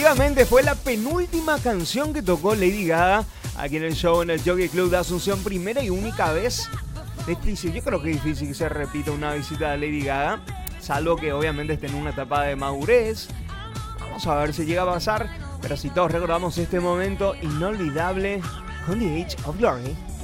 efectivamente fue la penúltima canción que tocó Lady Gaga aquí en el show en el Jockey Club de Asunción. Primera y única vez. Difícil, yo creo que es difícil que se repita una visita de Lady Gaga, salvo que obviamente esté en una etapa de madurez. Vamos a ver si llega a pasar, pero si todos recordamos este momento inolvidable con The Age of Glory.